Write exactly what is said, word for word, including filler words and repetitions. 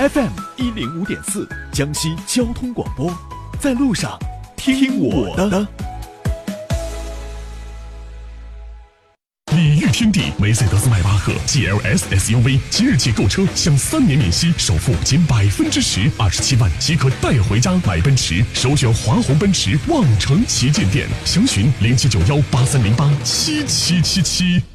F M 一零五点四，江西交通广播，在路上听我的。 礼遇天地，梅赛德斯迈巴赫 G L S S U V 即日起购车享三年免息，首付仅百分之十，二十七万即可带回家。买奔驰，首选华虹奔驰望城旗舰店，详询零七九幺八三零八七七七七。